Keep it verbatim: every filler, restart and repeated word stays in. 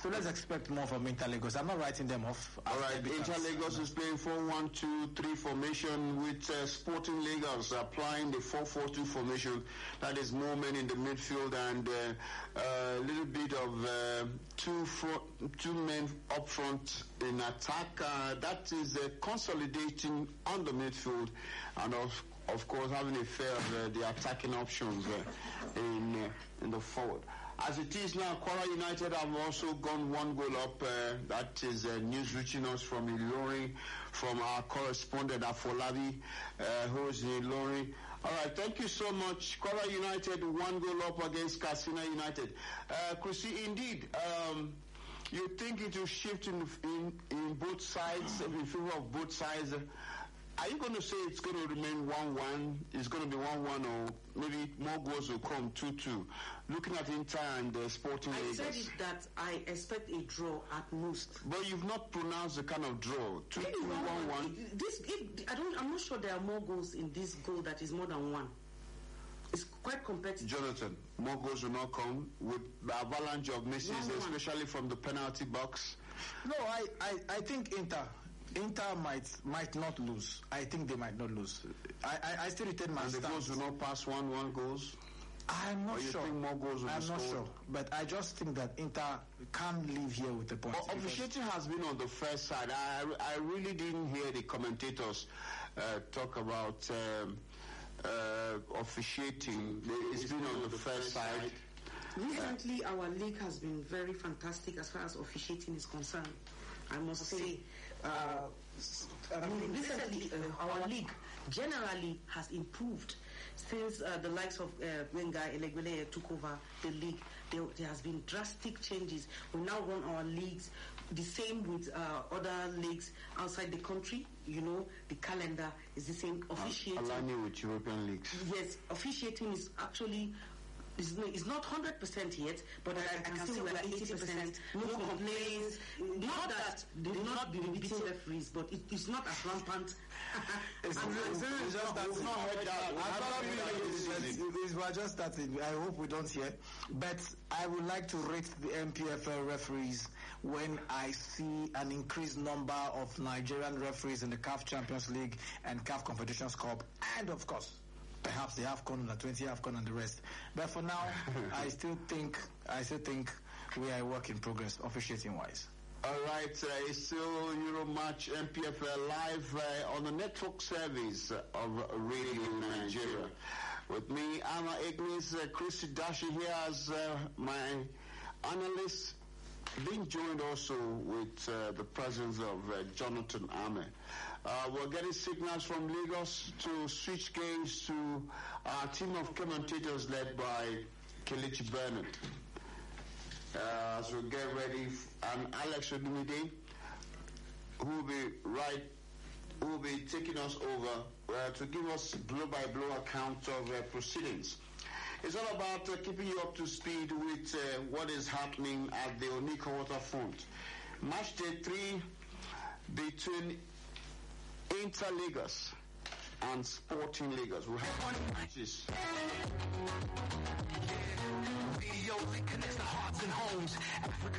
So let's expect more from Inter Lagos. I'm not writing them off. All right, Inter Lagos is playing four one two three formation with uh, Sporting Lagos applying the four four two formation. That is more men in the midfield and uh, a little bit of uh, two front, two men up front in attack. Uh, that is uh, consolidating on the midfield and of of course having a fair of uh, the attacking options uh, in uh, in the forward. As it is now, Kwara United have also gone one goal up. Uh, that is uh, news reaching us from Ilorin, from our correspondent Afolabi, uh, who is in Ilorin. All right, thank you so much. Kwara United one goal up against Katsina United. Uh, Chrissy, indeed, um, you think it will shift in, in, in both sides, in favor of both sides. Are you going to say it's going to remain one one? It's going to be one one, or maybe more goals will come two two? Looking at Inter and the Sporting Lagos. I said it that I expect a draw at most. But you've not pronounced the kind of draw. two two, one one. This, if, I don't, I'm not sure there are more goals in this goal that is more than one. It's quite competitive. Jonathan, more goals will not come with the avalanche of misses, one one. Especially from the penalty box. No, I, I, I think Inter... Inter might might not lose. I think they might not lose. I I, I still retain my and stance. And the goals will not pass one one goals? I'm not or you sure. Think more goals will I'm be not scored? sure. But I just think that Inter can leave here with the point. Well, officiating has been on the first side. I, I really didn't hear the commentators uh, talk about um, uh, officiating. It's been on the first side. Recently, our league has been very fantastic as far as officiating is concerned. I must say, uh, I mean, recently uh, our league generally has improved since uh, the likes of uh, Wenger Elegbele took over the league. There, there has been drastic changes. We now run our leagues the same with uh, other leagues outside the country. You know, the calendar is the same. Officiating, aligning with European leagues. Yes, officiating is actually. It's not, it's not one hundred percent yet, but I, I can say we're eighty percent. No complaints. Not that they will not be beating referees, but it, it's not as rampant. It's just that we've not heard that. We're just starting. I hope we don't hear. But I would like to rate the M P F L referees when I see an increased number of Nigerian referees in the C A F Champions League and C A F Confederations Cup, and of course, perhaps the AFCON, the twenty AFCON and the rest. But for now, I still think, I still think we are a work in progress, officiating wise. All right, uh, it's still Euro Match M P F L live uh, on the network service of Radio Nigeria. With me, Ama Ignis, uh, Chrissy Dashi here as uh, my analyst, being joined also with uh, the presence of uh, Jonathan Ame. Uh, we're getting signals from Lagos to switch games to our team of commentators led by Kelechi Bernard. Uh, as we get ready, and Alex Odumide, who will be right, who will be taking us over uh, to give us blow-by-blow account of uh, proceedings. It's all about uh, keeping you up to speed with uh, what is happening at the Onika Waterfront. Match day three between Inter Lagos and Sporting Lagos. We have one matches. Video connects the hearts and homes. Africa